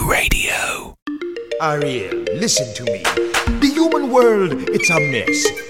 Radio. Ariel, listen to me. The human world, it's a mess.